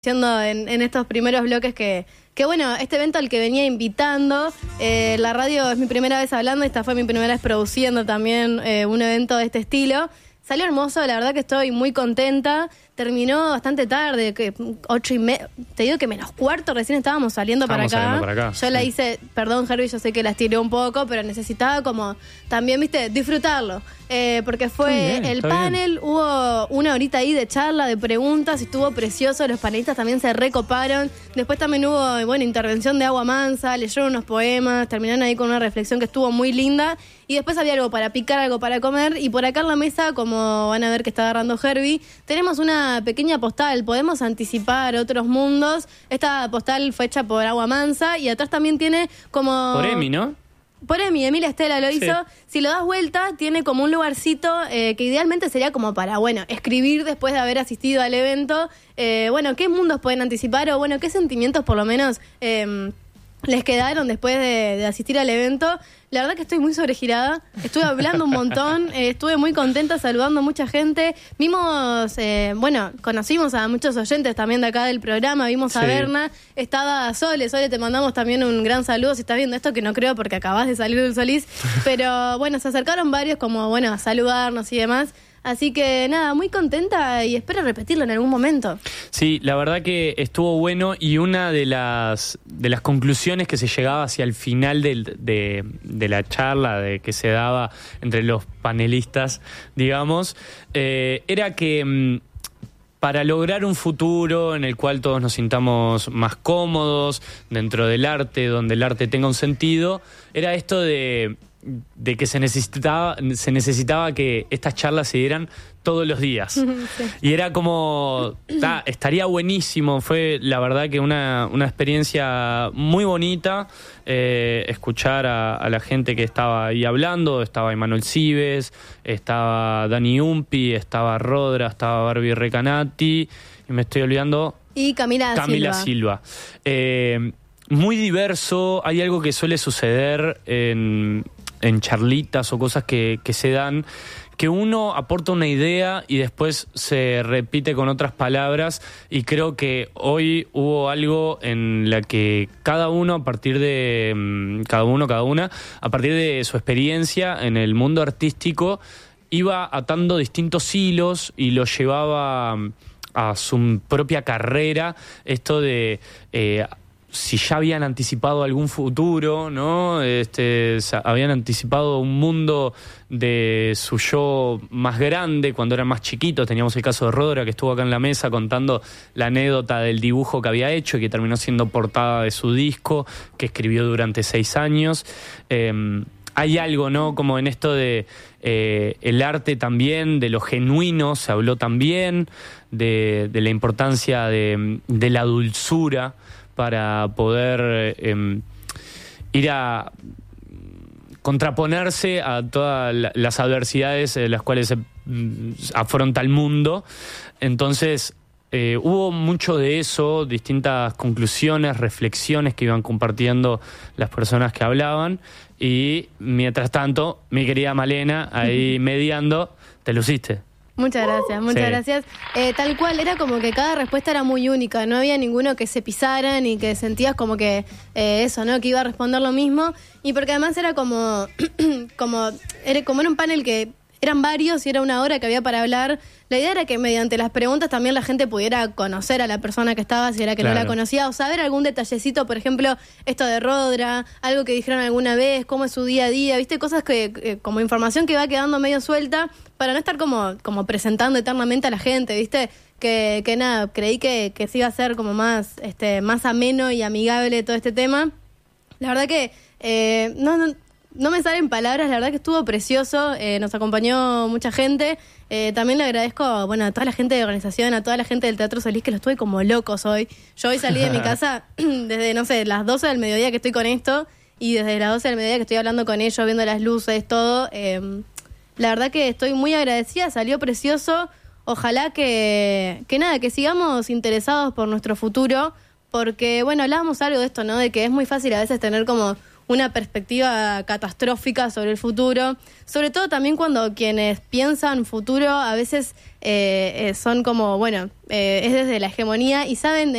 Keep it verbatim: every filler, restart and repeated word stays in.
Diciendo en, en estos primeros bloques que, que bueno, este evento al que venía invitando, eh, la radio es mi primera vez hablando, esta fue mi primera vez produciendo también eh, un evento de este estilo. Salió hermoso, la verdad que estoy muy contenta. Terminó bastante tarde, que ocho y media, te digo que menos cuarto recién estábamos saliendo para acá. saliendo para acá. Yo sí. la hice, perdón Herbie, yo sé que la estiré un poco, pero necesitaba como también, viste, disfrutarlo. Eh, porque fue bien, el panel, bien. Hubo una horita ahí de charla, de preguntas, estuvo precioso, los panelistas también se recoparon. Después también hubo, bueno, intervención de Agua Mansa, leyeron unos poemas, terminaron ahí con una reflexión que estuvo muy linda. Y después había algo para picar, algo para comer. Y por acá en la mesa, como van a ver que está agarrando Herbie, tenemos una pequeña postal. Podemos anticipar otros mundos. Esta postal fue hecha por Agua Mansa y atrás también tiene como... Por Emi, ¿no? Por Emi, Emilia Estela lo hizo. Sí. Si lo das vuelta, tiene como un lugarcito eh, que idealmente sería como para, bueno, escribir después de haber asistido al evento. Eh, bueno, ¿qué mundos pueden anticipar? O bueno, ¿qué sentimientos por lo menos eh, les quedaron después de, de asistir al evento? La verdad que estoy muy sobregirada, estuve hablando un montón, eh, estuve muy contenta saludando a mucha gente. Vimos, eh, bueno, conocimos a muchos oyentes también de acá del programa, vimos a Sí. Berna, estaba Sole, Sole, te mandamos también un gran saludo si estás viendo esto, que no creo porque acabas de salir del Solís, pero bueno, se acercaron varios como, bueno, a saludarnos y demás. Así que nada, muy contenta y espero repetirlo en algún momento. Sí, la verdad que estuvo bueno y una de las de las conclusiones que se llegaba hacia el final del, de, de la charla de que se daba entre los panelistas, digamos, eh, era que mmm, para lograr un futuro en el cual todos nos sintamos más cómodos dentro del arte, donde el arte tenga un sentido, era esto de... de que se necesitaba se necesitaba que estas charlas se dieran todos los días. Sí. Y era como, ah, estaría buenísimo, fue la verdad que una, una experiencia muy bonita, eh, escuchar a, a la gente que estaba ahí hablando, estaba Emanuel Cibes, estaba Dani Umpi, estaba Rodra, estaba Barbie Recanati, y me estoy olvidando... Y Camila, Camila Silva. Silva. Eh, muy diverso, hay algo que suele suceder en... en charlitas o cosas que, que se dan, que uno aporta una idea y después se repite con otras palabras, y creo que hoy hubo algo en la que cada uno a partir de cada uno, cada una, a partir de su experiencia en el mundo artístico, iba atando distintos hilos y lo llevaba a su propia carrera, esto de... Eh, si ya habían anticipado algún futuro, ¿no? Este, habían anticipado un mundo de su yo más grande cuando eran más chiquitos. Teníamos el caso de Rodra, que estuvo acá en la mesa contando la anécdota del dibujo que había hecho y que terminó siendo portada de su disco, que escribió durante seis años. Eh, hay algo, ¿no? Como en esto de eh, el arte también, de lo genuino, se habló también, de, de la importancia de, de la dulzura, para poder eh, ir a contraponerse a todas las adversidades en las cuales se afronta el mundo. Entonces, eh, hubo mucho de eso, distintas conclusiones, reflexiones que iban compartiendo las personas que hablaban. Y mientras tanto, mi querida Malena, ahí mediando, te luciste. Muchas gracias, muchas Sí. gracias. Eh, tal cual, era como que cada respuesta era muy única, no había ninguno que se pisara ni que sentías como que eh, eso, ¿no? Que iba a responder lo mismo. Y porque además era como, como, era como era un panel que eran varios y era una hora que había para hablar. La idea era que mediante las preguntas también la gente pudiera conocer a la persona que estaba, si era que claro. no la conocía, o saber algún detallecito, por ejemplo, esto de Rodra, algo que dijeron alguna vez, cómo es su día a día, viste, cosas que, eh, como información que va quedando medio suelta, para no estar como, como presentando eternamente a la gente, viste, que, que nada, creí que, que sí iba a ser como más, este, más ameno y amigable todo este tema. La verdad que eh, no, no No me salen palabras, la verdad que estuvo precioso, eh, nos acompañó mucha gente. Eh, también le agradezco, bueno, a toda la gente de organización, a toda la gente del Teatro Solís, que lo estuve como locos hoy. Yo hoy salí de mi casa desde, no sé, las doce del mediodía que estoy con esto, y desde las doce del mediodía que estoy hablando con ellos, viendo las luces, todo. Eh, la verdad que estoy muy agradecida, salió precioso. Ojalá que, que nada, que sigamos interesados por nuestro futuro, porque, bueno, hablábamos algo de esto, ¿no? De que es muy fácil a veces tener como una perspectiva catastrófica sobre el futuro, sobre todo también cuando quienes piensan futuro a veces eh, eh, son como, bueno, eh, es desde la hegemonía y saben de